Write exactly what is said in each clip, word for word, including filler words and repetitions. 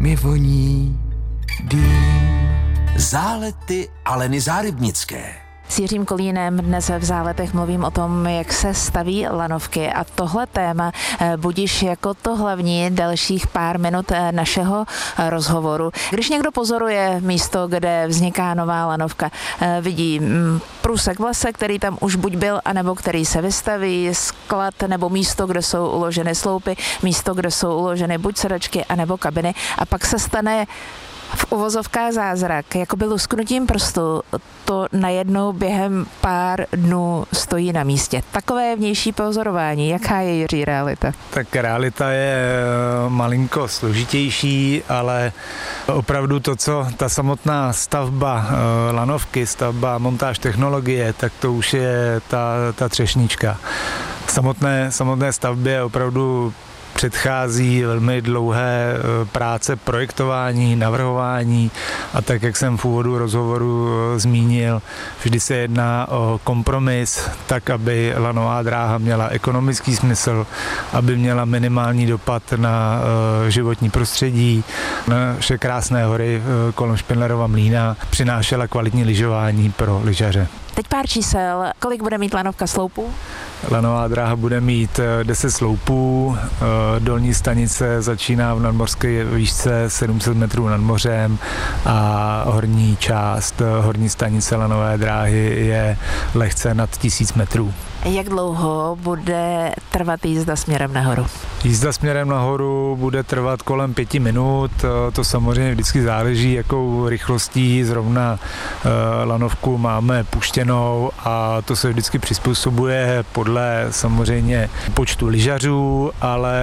mi voní dým. Zálety Aleny Zárybnické. S Jiřím Kolínem dnes v Záletech mluvím o tom, jak se staví lanovky, a tohle téma budíš jako to hlavní dalších pár minut našeho rozhovoru. Když někdo pozoruje místo, kde vzniká nová lanovka, vidí průsek v lese, který tam už buď byl, anebo který se vystaví, sklad nebo místo, kde jsou uloženy sloupy, místo, kde jsou uloženy buď sedačky, anebo kabiny, a pak se stane v uvozovkách zázrak, jako by lusknutím prstu to najednou během pár dnů stojí na místě. Takové vnější pozorování. Jaká je, Jiří, realita? Tak realita je malinko složitější, ale opravdu to, co ta samotná stavba lanovky, stavba montáž technologie, tak to už je ta, ta třešnička. Samotné, samotné stavbě opravdu předchází velmi dlouhé práce projektování, navrhování, a tak, jak jsem v úvodu rozhovoru zmínil, vždy se jedná o kompromis, tak, aby lanová dráha měla ekonomický smysl, aby měla minimální dopad na životní prostředí, naše krásné hory kolem Špindlerova Mlýna přinášela kvalitní lyžování pro lyžaře. Teď pár čísel. Kolik bude mít lanovka sloupů? Lanová dráha bude mít deset sloupů, dolní stanice začíná v nadmořské výšce sedm set metrů nad mořem a horní část, horní stanice lanové dráhy je lehce nad tisíc metrů. Jak dlouho bude trvat jízda směrem nahoru? Jízda směrem nahoru bude trvat kolem pěti minut, to samozřejmě vždycky záleží, jakou rychlostí zrovna lanovku máme puštěnou, a to se vždycky přizpůsobuje podle samozřejmě počtu lyžařů, ale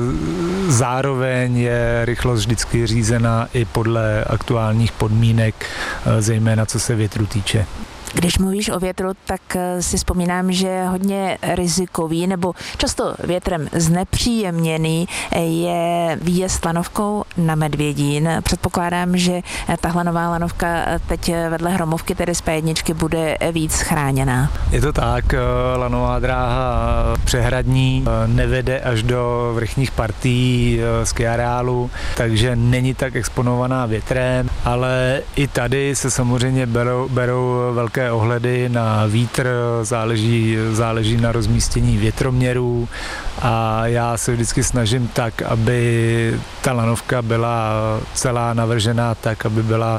zároveň je rychlost vždycky řízena i podle aktuálních podmínek, zejména co se větru týče. Když mluvíš o větru, tak si vzpomínám, že je hodně rizikový nebo často větrem znepříjemněný je výjezd lanovkou na Medvědín. Předpokládám, že tahle nová lanovka teď vedle Hromovky, tedy z P jedna, bude víc chráněná. Je to tak, lanová dráha přehradní nevede až do vrchních partií skiareálu, takže není tak exponovaná větrem, ale i tady se samozřejmě berou, berou velké ohledy na vítr, záleží, záleží na rozmístění větroměrů, a já se vždycky snažím tak, aby ta lanovka byla celá navržená tak, aby byla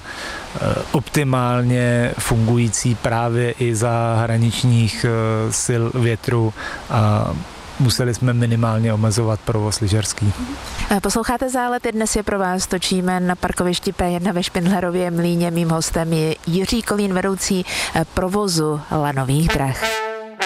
optimálně fungující právě i za hraničních sil větru, a museli jsme minimálně omezovat provoz lyžařský. Posloucháte Zálety, dnes je pro vás točíme na parkovišti P jedna ve Špindlerově Mlýně. Mým hostem je Jiří Kolín, vedoucí provozu lanových drah.